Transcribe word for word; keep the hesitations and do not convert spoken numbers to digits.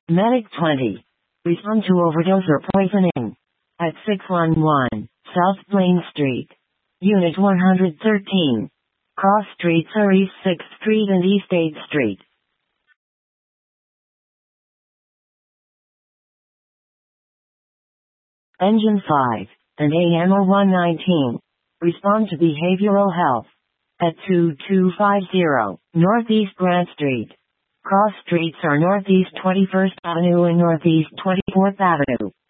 Medic twenty. Respond to overdose or poisoning. At six one one, South Plain Street. Unit one hundred thirteen. Cross streets are East sixth Street and East eighth Street. Engine five, and A M O one nineteen. Respond to behavioral health. At two two five zero, Northeast Grant Street. Cross streets are Northeast twenty-first Avenue and Northeast twenty-fourth Avenue.